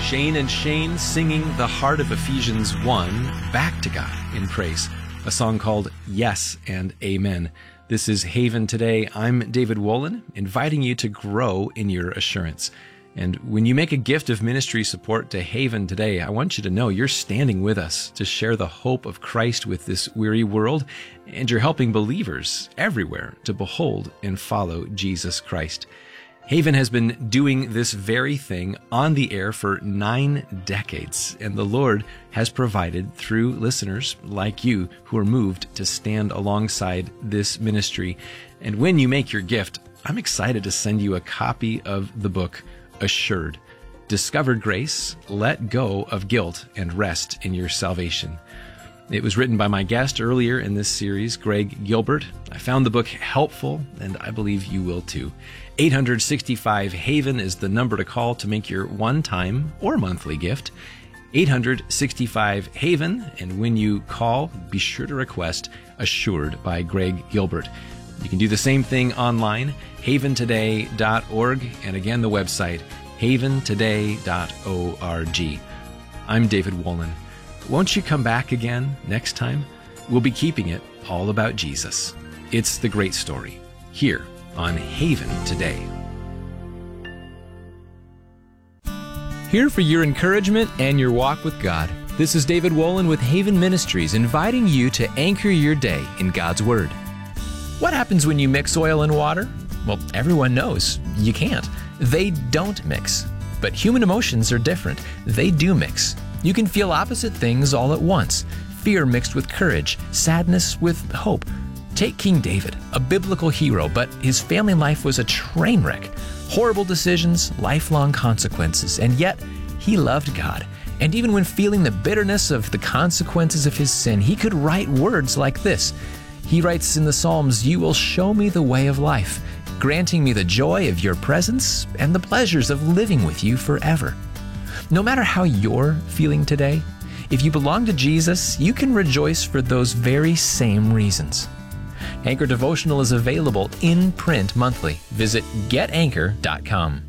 Shane and Shane singing the heart of Ephesians 1 back to God in praise, a song called Yes and Amen. This is Haven Today. I'm David Wolin, inviting you to grow in your assurance. And when you make a gift of ministry support to Haven Today, I want you to know you're standing with us to share the hope of Christ with this weary world, and you're helping believers everywhere to behold and follow Jesus Christ. Haven has been doing this very thing on the air for 9 decades, and the Lord has provided through listeners like you who are moved to stand alongside this ministry. And when you make your gift, I'm excited to send you a copy of the book, Assured. Discovered Grace, Let Go of Guilt, and Rest in Your Salvation. It was written by my guest earlier in this series, Greg Gilbert. I found the book helpful, and I believe you will too. 865-HAVEN is the number to call to make your one-time or monthly gift. 865-HAVEN, and when you call, be sure to request Assured by Greg Gilbert. You can do the same thing online, haventoday.org, and again, the website, haventoday.org. I'm David Wolin. Won't you come back again next time? We'll be keeping it all about Jesus. It's the great story, here on Haven Today. Here for your encouragement and your walk with God. This is David Wolin with Haven Ministries, inviting you to anchor your day in God's Word. What happens when you mix oil and water? Well, everyone knows you can't. They don't mix. But human emotions are different. They do mix. You can feel opposite things all at once. Fear mixed with courage, sadness with hope. Take King David, a biblical hero, but his family life was a train wreck. Horrible decisions, lifelong consequences, and yet he loved God. And even when feeling the bitterness of the consequences of his sin, he could write words like this. He writes in the Psalms, "You will show me the way of life, granting me the joy of your presence and the pleasures of living with you forever." No matter how you're feeling today, if you belong to Jesus, you can rejoice for those very same reasons. Anchor Devotional is available in print monthly. Visit getanchor.com.